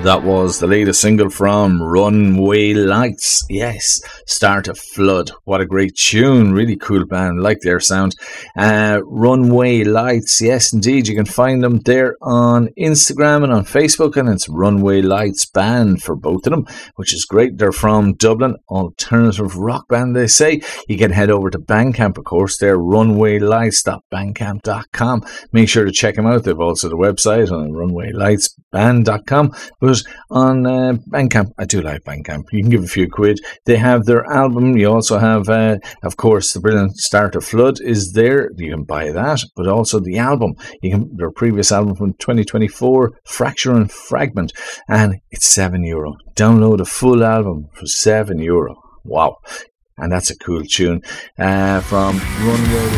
That was the latest single from Runway Lights. Yes, Start a Flood. What a great tune. Really cool band. Like their sound. Runway Lights. Yes, indeed. You can find them there on Instagram and on Facebook. And it's Runway Lights Band for both of them, which is great. They're from Dublin. Alternative rock band, they say. You can head over to Bandcamp, of course. They're runwaylights.bandcamp.com. Make sure to check them out. They've also the website on runwaylightsband.com. But on Bandcamp, I do like Bandcamp. You can give a few quid. They have their album. You also have, of course, the brilliant Start a Flood is there. You can buy that, but also the album. Their previous album from 2024, Fracture and Fragment, and it's €7. Download a full album for €7. Wow. And that's a cool tune from Runway